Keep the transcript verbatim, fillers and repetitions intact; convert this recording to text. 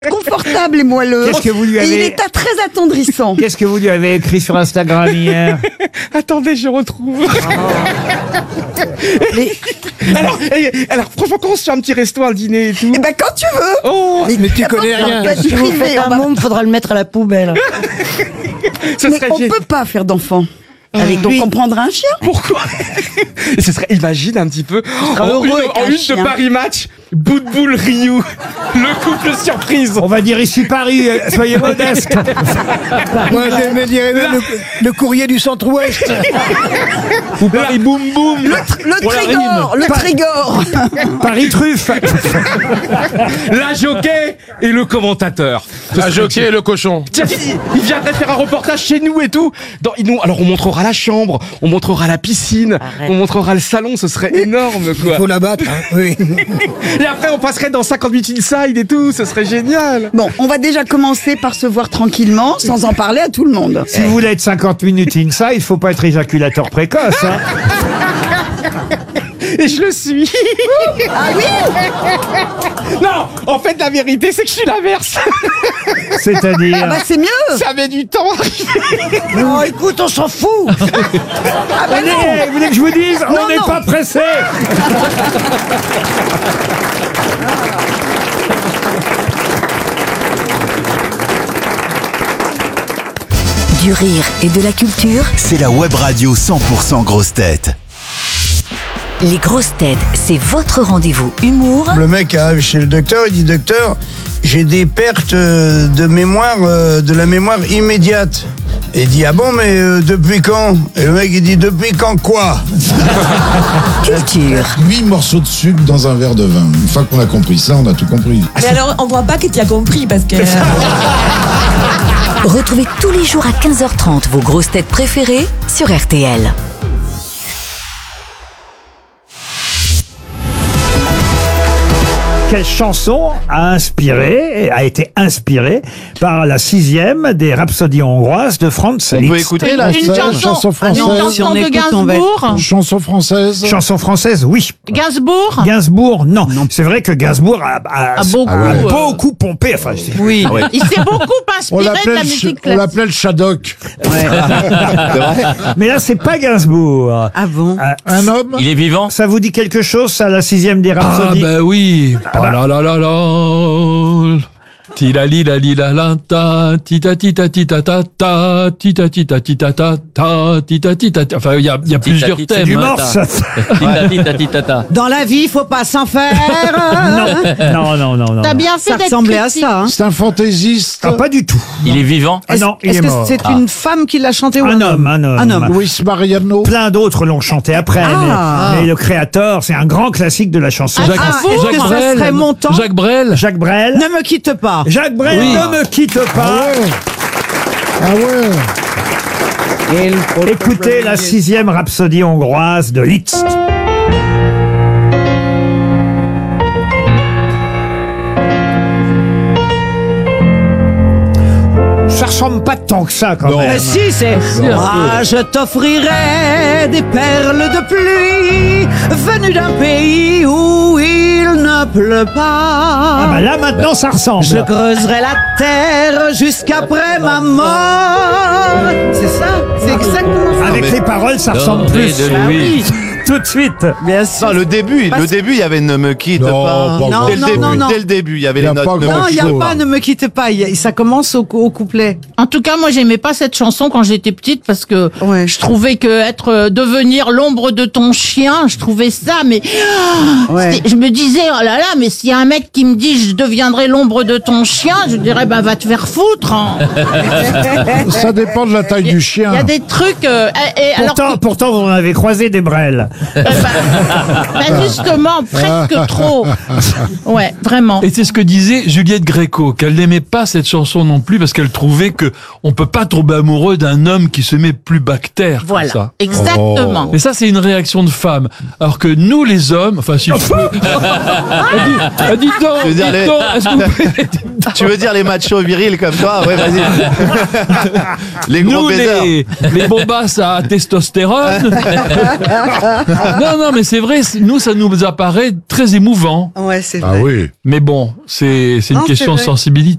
confortable et moelleux. Qu'est-ce que vous lui Et il avez... est à- très attendrissant. Qu'est-ce que vous lui avez écrit sur Instagram hier? Attendez, je retrouve. Mais, alors, eh, alors, franchement, quand on se fait un petit resto, un dîner et tout. eh ben, quand tu veux. Oh, Mais tu connais rien. Pas Si vous privé, faites on un va- môme, faudra le mettre à la poubelle. ce Mais serait on gé- peut pas faire d'enfants. Avec, donc oui. on prendra un chien. Pourquoi? Et ce serait, imagine un petit peu, en heureux une, avec en un une chien. de Paris Match, bout de boule Ryu, le couple surprise. On va dire ici Paris, euh, soyez modeste. Moi, je me dirais même le, le courrier du centre-ouest. Ou Paris Boum Boum. Le Pour la Trégor, le Trégor. Paris truffe. La jockey et le commentateur. La jockey et le cochon. Tiens, il, il viendrait faire un reportage chez nous et tout. Dans, il nous, alors on montrera la chambre, on montrera la piscine, on montrera le salon, ce serait énorme quoi. Faut la battre, hein, oui. Et après on passerait dans cinquante minutes inside et tout, ce serait génial. Bon, on va déjà commencer par se voir tranquillement, sans en parler à tout le monde. Si vous voulez être cinquante minutes inside, il faut pas être éjaculateur précoce. Hein. Et je le suis. Ah oui. Non, en fait la vérité c'est que je suis l'inverse. C'est-à-dire... Ah bah c'est mieux. Ça met du temps à arriver. Oh, écoute, on s'en fout. Ah bah non. Eh, vous voulez que je vous dise, on Non, n'est non. pas pressé. Du rire et de la culture, C'est la web radio cent pour cent grosses têtes. les grosses têtes, c'est votre rendez-vous humour Le mec arrive chez le docteur, il dit docteur, j'ai des pertes euh, de mémoire, euh, de la mémoire immédiate. Et il dit ah bon mais euh, depuis quand? Et le mec il dit depuis quand quoi? culture. huit morceaux de sucre dans un verre de vin. Une fois qu'on a compris ça, on a tout compris. Mais alors, on voit pas que tu as compris parce que. Retrouvez tous les jours à quinze heures trente vos grosses têtes préférées sur R T L. Quelle chanson a inspiré, a été inspirée par la sixième des Rhapsodies hongroises de Franz On Liszt. peut écouter la Une chanson, chanson française. Une chanson de Gainsbourg. Chanson française. Chanson française, oui. Gainsbourg. Gainsbourg, non. C'est vrai que Gainsbourg a, a- A beaucoup, a euh, beaucoup pompé. Enfin, c'est- Oui. Ah ouais. Il s'est beaucoup On inspiré de l'appelait la le, musique on classique. l'appelait le Shadok. Mais là, c'est pas Gainsbourg. Ah bon. Euh, Un homme. Il est vivant? ça vous dit quelque chose, ça, la sixième des Ah Rhapsodies? ben oui. Ah là là là là. Tila li la li la la ta tita tita tita ta ta tita tita tita ta ta tita tita ta. Enfin il y a il y a plusieurs tita, thèmes. Du hein, morse. Tita tita tita ta. Dans la vie, faut pas s'en faire. Non, non, non, non. T'as non. bien fait Ça d'être ressemblait à critique. ça. Hein. C'est un fantaisiste. Ah, pas du tout. Il est vivant? Ah non, il est, mort. une femme qui l'a chanté ou Un homme, un homme. Un homme. Luis Mariano. Plein d'autres l'ont chanté après, Ah. mais, mais le créateur, c'est un grand classique de la chanson. Jacques, Ah, vous, Jacques que ça Brel. serait mon temps Jacques Brel. Jacques Brel. Ne me quitte pas. Jacques Brel Oui. ne me quitte pas. Ah ouais. Écoutez la sixième rhapsodie hongroise de Liszt. Ça ressemble pas tant que ça, quand Non. même. Si, c'est. Ah, je t'offrirai des perles de pluie venues d'un pays où il ne pleut pas. Ah bah là, maintenant, ça ressemble. Je creuserai la terre jusqu'après ma mort. C'est ça, c'est exactement ça. Avec les paroles, ça ressemble plus. de Ah lui. Tout de suite. Bien sûr. Non, le début, Parce- le début, il y avait ne me quitte Non, pas. pas Non, dès le non, début, non, non. dès le début, il y avait Il y les a notes. pas ne me grand Non, il n'y a chose. pas ne me quitte pas. il y a- ça commence au, au couplet. En tout cas, moi, j'aimais pas cette chanson quand j'étais petite parce que Ouais. je trouvais que être euh, devenir l'ombre de ton chien, je trouvais ça, mais ah, Ouais. c'était- je me disais oh là là, mais s'il y a un mec qui me dit je deviendrai l'ombre de ton chien, je dirais bah va te faire foutre. hein. Ça dépend de la taille du Il chien. y a des trucs. euh, et, et alors Pourtant, que- pourtant, vous en avez croisé des Brel. euh, bah, bah, justement, presque trop. Ouais, vraiment. Et c'est ce que disait Juliette Gréco, qu'elle n'aimait pas cette chanson non plus parce qu'elle trouvait que on peut pas tomber amoureux d'un homme qui se met plus bactère. Voilà, Comme ça. exactement. Mais ça, c'est une réaction de femme. Alors que nous, les hommes, enfin, si je peux... Ah, dis- ah, dis donc, Je veux dire, dis les- donc, est-ce que vous pouvez- Tu veux dire les machos virils comme toi? Ouais, vas-y. Les gros Nous, baisers. les, les bombasses à testostérone. non, non, mais c'est vrai, c'est- nous, ça nous apparaît très émouvant. Ouais, c'est Ah oui. Mais bon, c'est c'est une Non, c'est question de vrai. sensibilité.